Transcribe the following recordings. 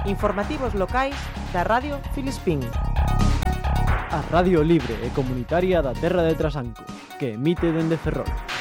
Informativos locais da Radio Filispín. A Radio Libre e Comunitaria da Terra de Trasancos, que emite dende Ferrol.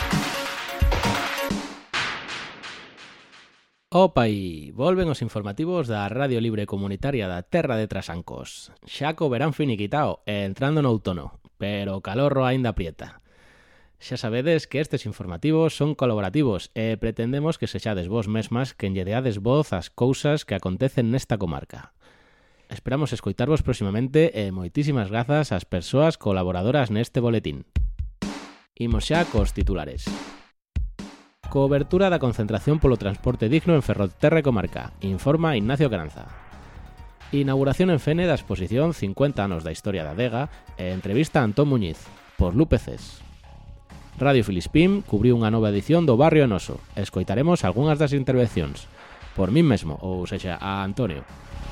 Opa, e volven os informativos da Radio Libre Comunitaria da Terra de Trasancos. Xa co verán finiquitao e entrando no outono, pero o calor aínda aprieta. Xa sabedes que estes informativos son colaborativos e pretendemos que sexades vos mesmas quen lle deades voz ás cousas que acontecen nesta comarca. Esperamos escoitarvos proximamente e moitísimas grazas ás persoas colaboradoras neste boletín. Imos xa cos titulares. Cobertura da concentración polo transporte digno en Ferrolterra e comarca, informa Ignacio Caranza. Inauguración en Fene da exposición 50 anos da historia da adega e entrevista a Antón Muñiz, por Lupe Cés. Radio Filispín cubriu unha nova edición do Barrio Noso e escoitaremos algunhas das intervencións, por min mesmo, ou sexa, a Antonio.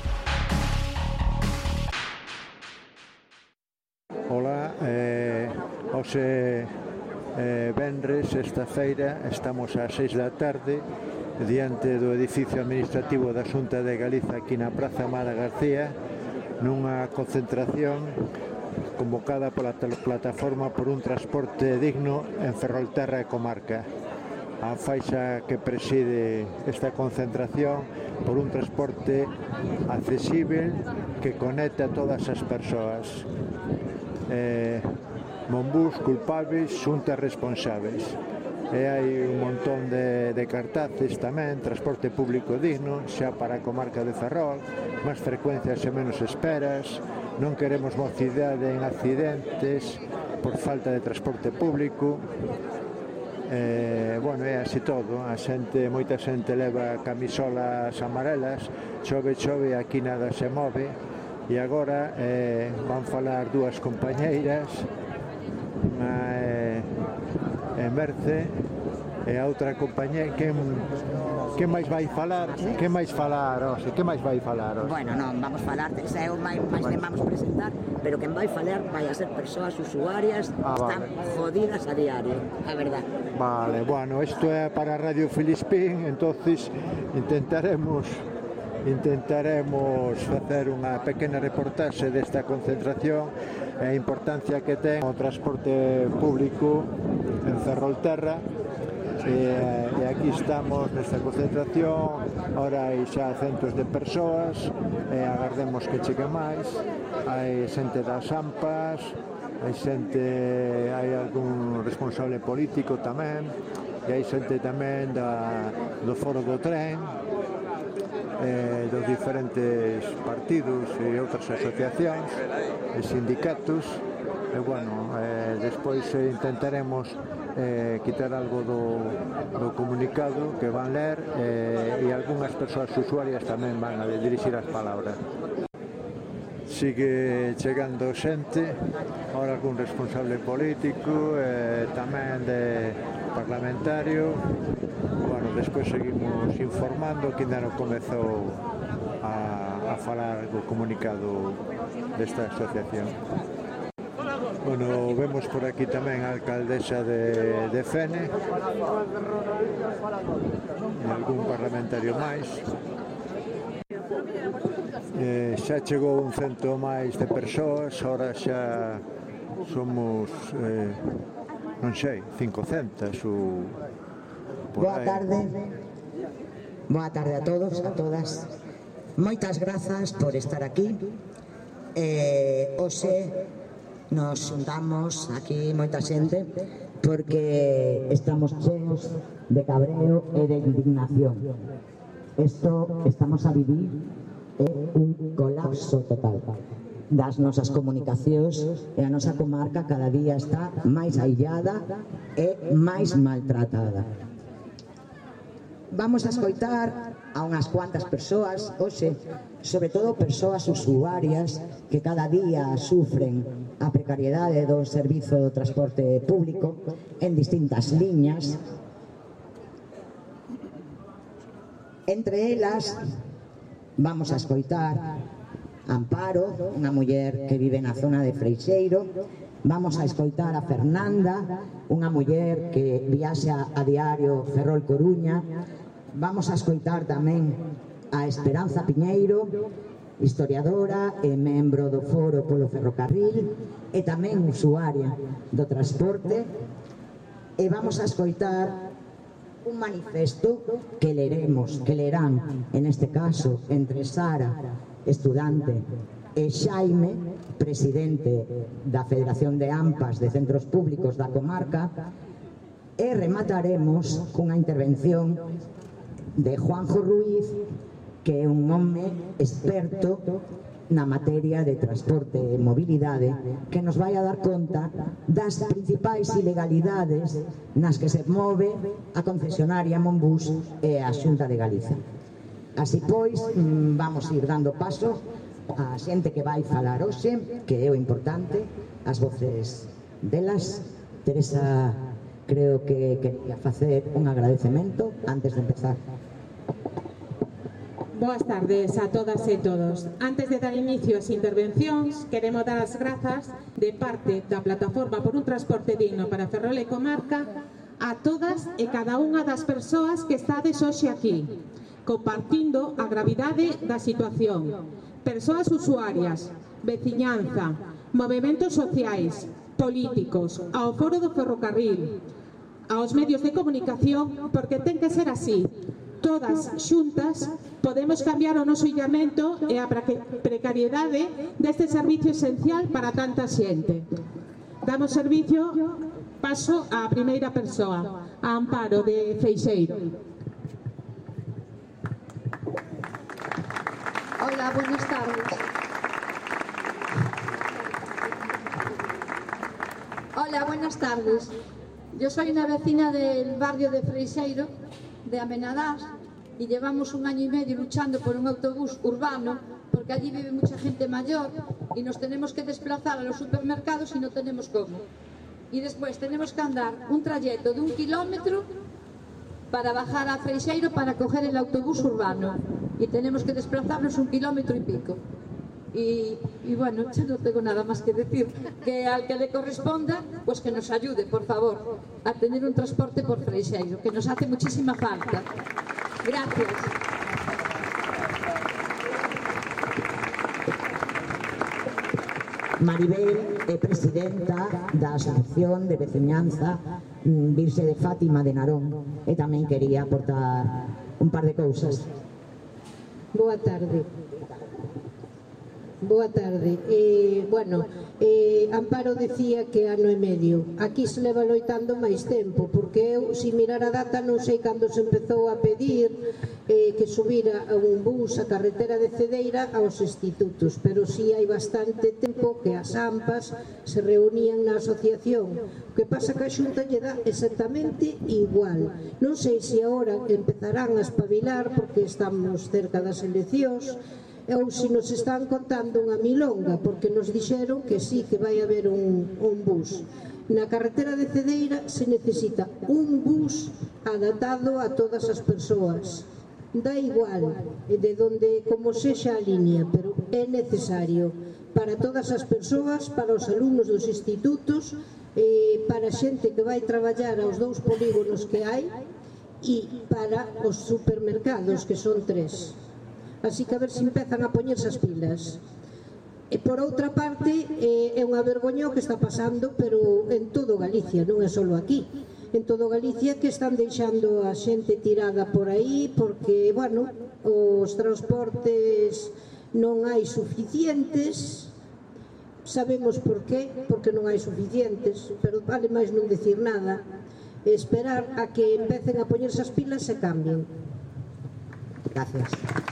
Hola, hoxe venres, esta feira, estamos ás 6 da tarde diante do edificio administrativo da Xunta de Galiza aquí na Praza Amada García nunha concentración convocada pola plataforma por un transporte digno en Ferrolterra e comarca. A faixa que preside esta concentración por un transporte accesible que conecta a todas as persoas. Monbús culpables, xuntas responsables. E hai un montón de cartaces tamén, transporte público digno, xa para a comarca de Ferrol, máis frecuencias e menos esperas, non queremos mocidade en accidentes por falta de transporte público. Bueno, é así todo, moita xente leva camisolas amarelas, chove, aquí nada se move, e agora van falar dúas compañeiras, unha Merce e a outra compañera. Que máis vai falar? Que máis falar, Ose? Que máis vai falar, Ose? Bueno, non, vamos falar, xa é o máis que vamos presentar, pero quen vai falar vai a ser persoas usuarias que están jodidas a diario, a verdad. Vale, bueno, isto é para Radio Filispín, entonces intentaremos facer unha pequena reportaxe desta concentración e a importancia que ten o transporte público en Ferrolterra. E aquí estamos nesta concentración, ora hai xa centos de persoas e agardemos que chegue máis. Hai xente das AMPAs, hai algún responsable político tamén, e hai xente tamén do foro do tren, dos diferentes partidos e outras asociacións e sindicatos. E bueno, despois intentaremos quitar algo do comunicado que van ler e algunhas persoas usuarias tamén van a dirixir as palabras. Sigue chegando xente, ahora algún responsable político, tamén de parlamentario. Bueno, despois seguimos informando que ainda non comezou a falar do comunicado desta asociación. Bueno, vemos por aquí tamén a alcaldesa de Fene e algún parlamentario máis. Xa chegou un cento máis de persoas, ahora xa somos, non sei, 500 ou por aí. Boa tarde a todos, a todas. Moitas grazas por estar aquí. Hoxe nos juntamos aquí moita xente porque estamos cheos de cabreo e de indignación. Isto estamos a vivir é un colapso total das nosas comunicacións e a nosa comarca cada día está máis aillada e máis maltratada. Vamos a escoitar a unhas cuantas persoas hoxe, sobre todo persoas usuarias que cada día sufren a precariedade do servizo do transporte público en distintas liñas. Entre elas vamos a escoitar Amparo, unha muller que vive na zona de Freixeiro. Vamos a escoitar a Fernanda, unha muller que viaxa a diario Ferrol-Coruña. Vamos a escoitar tamén a Esperanza Piñeiro, historiadora e membro do Foro polo Ferrocarril e tamén usuaria do transporte, e vamos a escoitar un manifesto que lerán, en este caso, entre Sara, estudante, e Xaime, presidente da Federación de AMPAs de Centros Públicos da comarca, e remataremos cunha intervención de Juanjo Ruiz, que é un home experto na materia de transporte e mobilidade, que nos vai a dar conta das principais ilegalidades nas que se move a concesionaria Monbus e a Xunta de Galicia. Así pois, vamos ir dando paso a xente que vai falar hoxe, que é o importante, as voces delas. Teresa, creo que quería facer un agradecemento antes de empezar. Boas tardes a todas e todos. Antes de dar inicio ás intervencións, queremos dar as grazas de parte da Plataforma por un Transporte Digno para Ferrol e Comarca a todas e cada unha das persoas que estades hoxe aquí, compartindo a gravidade da situación. Persoas usuarias, veciñanza, movementos sociais, políticos, ao Foro do Ferrocarril, aos medios de comunicación, porque ten que ser así. Todas xuntas podemos cambiar o noso illamento e a precariedade deste servicio esencial para tanta xente. Damos servicio, paso á primeira persoa, a Amparo de Freixeiro. Hola, buenas tardes. Hola, buenas tardes. Yo soy una vecina del barrio de Freixeiro, de Amenadás, y llevamos 1 año y medio luchando por un autobús urbano, porque allí vive mucha gente mayor y nos tenemos que desplazar a los supermercados y no tenemos cómo. Y después tenemos que andar un trayecto de 1 kilómetro para bajar a Freixeiro para coger el autobús urbano, y tenemos que desplazarnos 1 kilómetro y pico. Y bueno, yo no tengo nada más que decir, que al que le corresponda, pues que nos ayude, por favor, a tener un transporte por Freixeiro, que nos hace muchísima falta. Gracias. Maribel é presidenta da Asociación de Veciñanza Virxe de Fátima de Narón, e tamén quería aportar un par de cousas. Boa tarde. Boa tarde. Amparo decía que 1 ano e medio. Aquí se leva loitando máis tempo, porque eu, se mirar a data, non sei cando se empezou a pedir que subira un bus a carretera de Cedeira aos institutos, pero si hai bastante tempo que as AMPAs se reunían na asociación. O que pasa que a Xunta lle dá exactamente igual. Non sei se agora empezarán a espabilar, porque estamos cerca das eleccións, ou se nos están contando unha milonga, porque nos dixeron que sí, que vai haber un bus. Na carretera de Cedeira se necesita un bus adaptado a todas as persoas. Da igual de donde, como sexa a línea, pero é necesario para todas as persoas, para os alumnos dos institutos, para a xente que vai traballar aos 2 polígonos que hai, e para os supermercados, que son 3. Así que a ver se empezan a poñerse as pilas. E por outra parte, é unha vergoña o que está pasando, pero en todo Galicia, non é só aquí. En todo Galicia, que están deixando a xente tirada por aí, porque, bueno, os transportes non hai suficientes. Sabemos por qué, porque non hai suficientes, pero vale máis non decir nada, e esperar a que empecen a poñerse as pilas e cambien. Gracias.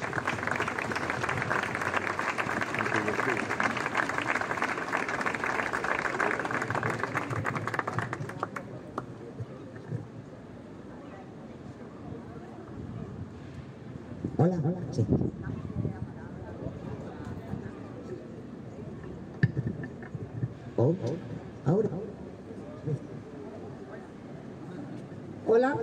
Hola, sí. Ahora. Hola.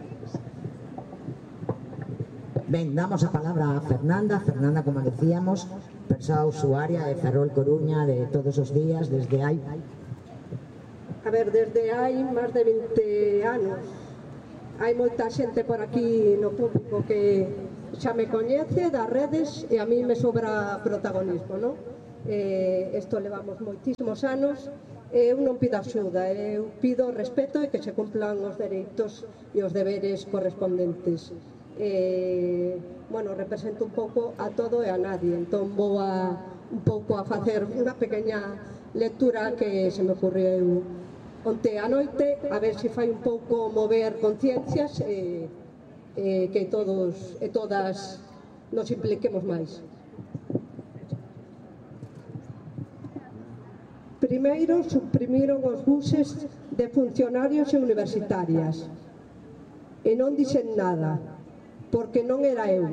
Ben, damos a palabra a Fernanda. Fernanda, como decíamos, persoa usuaria de Ferrol Coruña de todos os días, desde hai... A ver, desde hai máis de 20 anos. Hai moita xente por aquí no público que xa me coñece das redes e a mí me sobra protagonismo, non? Isto levamos moitísimos anos e eu non pido axuda, eu pido respeto e que se cumplan os dereitos e os deberes correspondentes. Bueno, represento un pouco a todo e a nadie, entón vou un pouco a facer unha pequena lectura que se me ocurriu onte a noite, a ver se fai un pouco mover conciencias e que todos e todas nos impliquemos máis. Primeiro, suprimiron os buses de funcionarios e universitarias e non dixen nada, porque non era eu.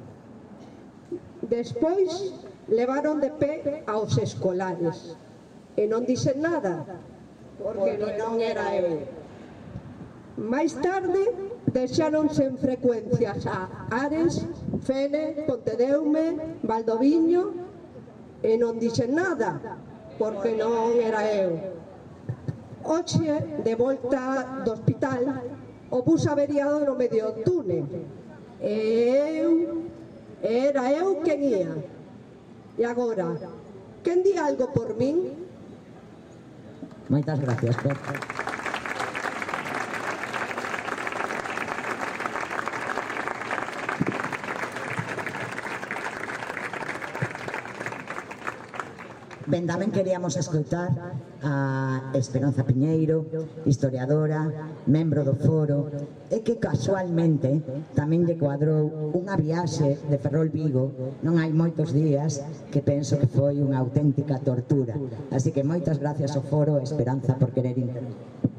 Despois, levaron de pé aos escolares e non dixen nada, porque non era eu. Máis tarde, deixáronse en frecuencias a Ares, Fene, Pontedeume, Valdoviño e non dixen nada, porque non era eu. Hoxe, de volta do hospital, o bus averiado no medio do túnel. Era eu quen ia. E agora, quen di algo por min? Moitas gracias, Pep. Ben, tamén queríamos escoitar a Esperanza Piñeiro, historiadora, membro do foro, e que casualmente tamén lle cuadrou unha viaxe de Ferrol Vigo non hai moitos días que penso que foi unha auténtica tortura. Así que moitas gracias ao foro e Esperanza por querer intervir.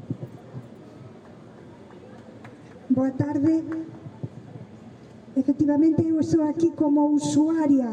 Boa tarde. Efectivamente, eu estou aquí como usuaria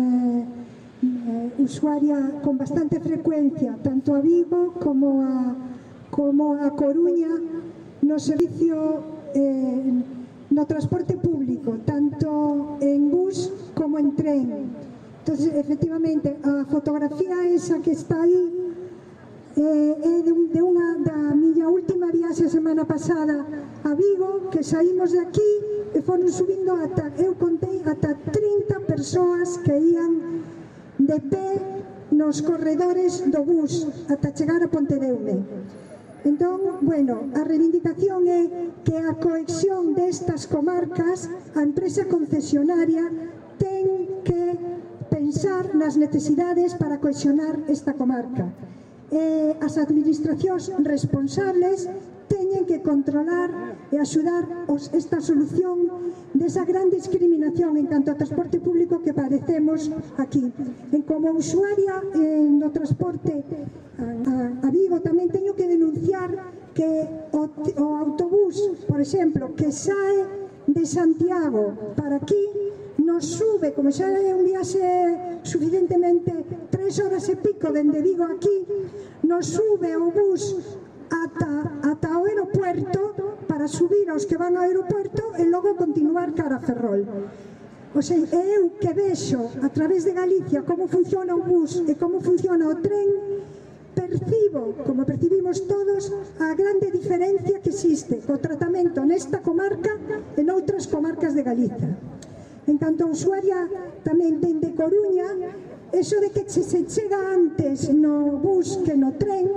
con bastante frecuencia, tanto a Vigo como a Coruña, no servicio no transporte público, tanto en bus como en tren. Entonces, efectivamente, a fotografía esa que está aí é da miña última viaxe a semana pasada a Vigo, que saímos de aquí e foron subindo eu contei ata 30 persoas que ían de pé nos corredores do bus ata chegar a Pontedeume. Entón, bueno, a reivindicación é que a cohesión destas comarcas, a empresa concesionaria ten que pensar nas necesidades para cohesionar esta comarca. As administracións responsables teñen que controlar e axudar esta solución desa gran discriminación en canto ao transporte público que padecemos aquí. Como usuaria no transporte a Vigo tamén teño que denunciar que o autobús, por exemplo, que sae de Santiago para aquí, nos sube, como xa é un viaxe suficientemente 3 horas e pico dende Vigo aquí, nos sube o bus ata o aeropuerto para subir aos que van ao aeropuerto e logo continuar cara a Ferrol. O sea, eu que vexo a través de Galicia como funciona o bus e como funciona o tren, percibo, como percibimos todos, a grande diferencia que existe co tratamento nesta comarca e noutras comarcas de Galicia. En canto a usuaria tamén dende Coruña, eso de que se chega antes no bus que no tren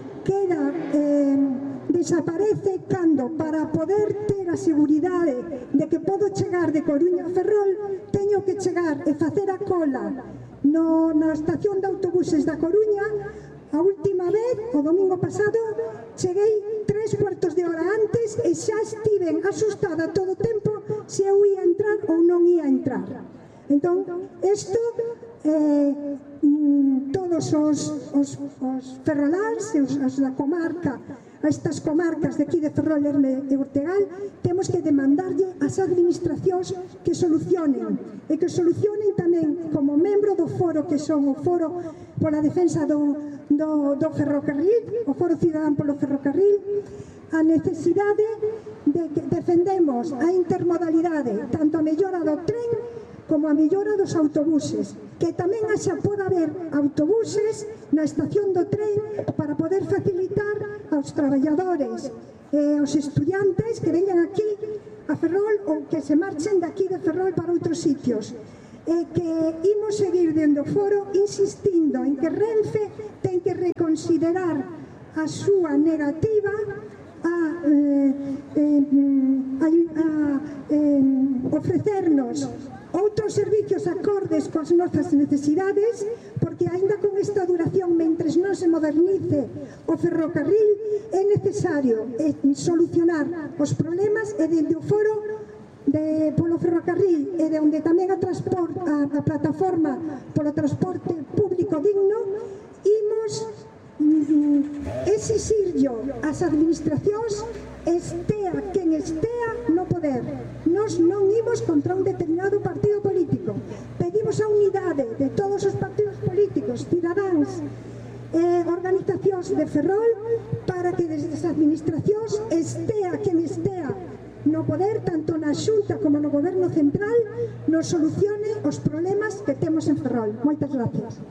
desaparece cando, para poder ter a seguridade de que podo chegar de Coruña a Ferrol, teño que chegar e facer a cola na estación de autobuses da Coruña. A última vez, o domingo pasado, cheguei 3/4 de hora antes e xa estiven asustada todo o tempo se eu ia entrar ou non ia entrar. Entón, isto todos os ferroláns e os da comarca, estas comarcas de aquí de Ferrol, Lerme e Ortegal, temos que demandarlle ás administracións que solucionen e que solucionen tamén, como membro do foro que son o foro pola defensa do ferrocarril, o foro cidadán polo ferrocarril, a necesidade de que defendemos a intermodalidade, tanto a mellora do tren como a mellora dos autobuses, que tamén xa pode haber autobuses na estación do tren para poder facilitar aos traballadores e aos estudiantes que vengan aquí a Ferrol ou que se marchen daqui de Ferrol para outros sitios. E que imos seguir dende o foro insistindo en que Renfe ten que reconsiderar a súa negativa a ofrecernos outros servicios acordes coas nosas necesidades, porque aínda con esta duración, mentres non se modernice o ferrocarril, é necesario solucionar os problemas e dende o foro polo ferrocarril e de onde tamén a plataforma polo transporte público digno, imos exixirlo ás administracións, estea quen estea no poder. Nos non imos contra un determinado partido político, pedimos a unidade de todos os partidos políticos, cidadáns e organizacións de Ferrol, para que desde as administracións estea quen estea no poder, tanto na Xunta como no Goberno Central, nos solucione os problemas que temos en Ferrol. Moitas gracias.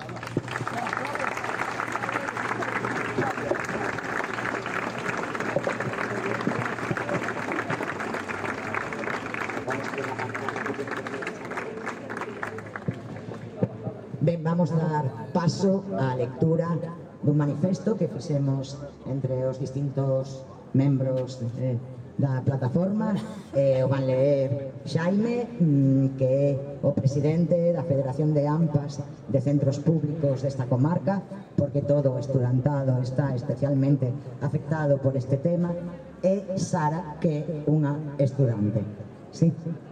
Ben, vamos a dar paso á lectura dun manifesto que fixemos entre os distintos membros da plataforma. O van ler Xaime, que é o presidente da Federación de AMPAs de Centros Públicos desta comarca, porque todo o estudantado está especialmente afectado por este tema, e Sara, que é unha estudante. Sí.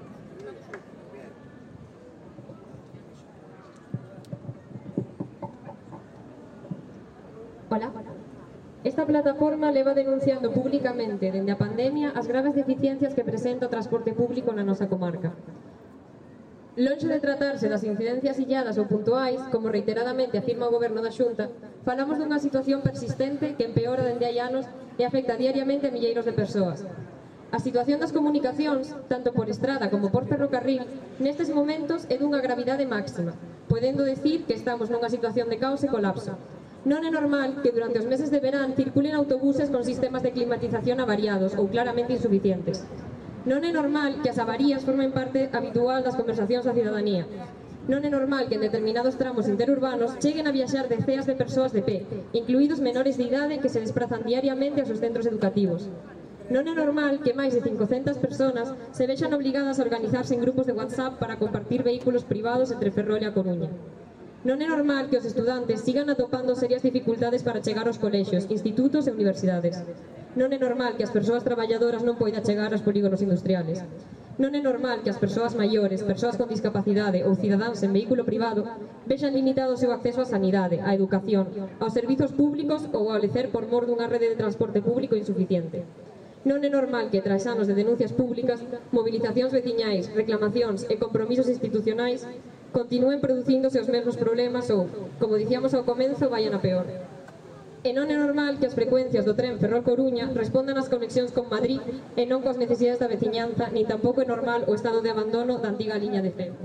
Hola. Esta plataforma leva denunciando públicamente dende a pandemia as graves deficiencias que presenta o transporte público na nosa comarca. Lonxe de tratarse das incidencias illadas ou puntuais, como reiteradamente afirma o Goberno da Xunta, falamos dunha situación persistente que empeora dende hai anos e afecta diariamente a milleiros de persoas. A situación das comunicacións, tanto por estrada como por ferrocarril, nestes momentos é dunha gravidade máxima, podendo decir que estamos nunha situación de caos e colapso. Non é normal que durante os meses de verán circulen autobuses con sistemas de climatización avariados ou claramente insuficientes. Non é normal que as avarías formen parte habitual das conversacións da cidadanía. Non é normal que en determinados tramos interurbanos cheguen a viaxar deceas de persoas de pé, incluídos menores de idade que se desplazan diariamente aos seus centros educativos. Non é normal que máis de 500 persoas se vexan obligadas a organizarse en grupos de WhatsApp para compartir vehículos privados entre Ferrol e a Coruña. Non é normal que os estudantes sigan atopando serias dificultades para chegar aos colexios, institutos e universidades. Non é normal que as persoas traballadoras non poidan chegar aos polígonos industriales. Non é normal que as persoas maiores, persoas con discapacidade ou cidadáns en vehículo privado vexan limitado o seu acceso á sanidade, á educación, aos servizos públicos ou ao lecer por mor dunha rede de transporte público insuficiente. Non é normal que, tras anos de denuncias públicas, movilizacións veciñais, reclamacións e compromisos institucionais, continúen producíndose os mesmos problemas ou, como dicíamos ao comenzo, vayan a peor. E non é normal que as frecuencias do tren Ferrol-Coruña respondan ás conexións con Madrid e non coas necesidades da veciñanza, nin tampouco é normal o estado de abandono da antiga liña de Feo.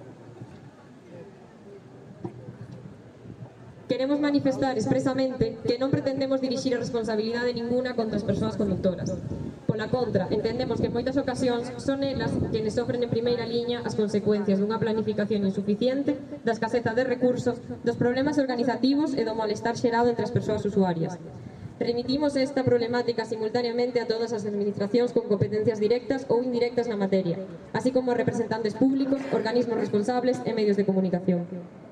Queremos manifestar expresamente que non pretendemos dirixir a responsabilidade ninguna contra as persoas conductoras. Pola contra, entendemos que en moitas ocasións son elas quenes sofren en primeira liña as consecuencias dunha planificación insuficiente, da escaseza de recursos, dos problemas organizativos e do malestar xerado entre as persoas usuarias. Remitimos esta problemática simultaneamente a todas as administracións con competencias directas ou indirectas na materia, así como a representantes públicos, organismos responsables e medios de comunicación.